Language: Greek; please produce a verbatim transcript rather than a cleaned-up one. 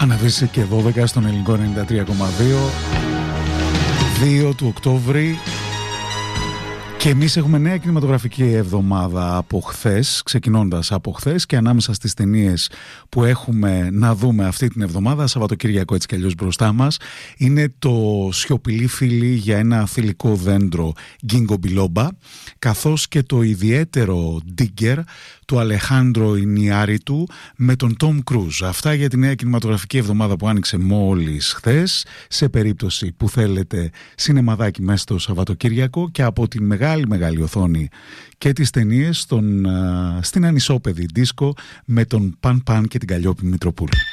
Αναβήσει και δώδεκα στον ελληνικό ενενήντα τρία κόμμα δύο, δύο του Οκτώβρη. Και εμείς έχουμε νέα κινηματογραφική εβδομάδα από χθες, ξεκινώντας από χθες, και ανάμεσα στις ταινίες που έχουμε να δούμε αυτή την εβδομάδα, Σαββατοκύριακο έτσι κι αλλιώς μπροστά μας, είναι το Σιωπηλή Φίλη για ένα θηλυκό δέντρο, Γκίνγκο Μπιλόμπα, καθώς και το ιδιαίτερο Digger του Αλεχάνδρο Ινιάριτου με τον Τόμ Κρούζ. Αυτά για τη νέα κινηματογραφική εβδομάδα που άνοιξε μόλις χθες. Σε περίπτωση που θέλετε σινεμαδάκι μέσα στο Σαββατοκύριακο, και από την μεγάλη μεγάλη οθόνη και τις ταινίες στον, στην ανισόπεδη δίσκο με τον Παν Παν και την Καλλιόπη Μητροπούλου.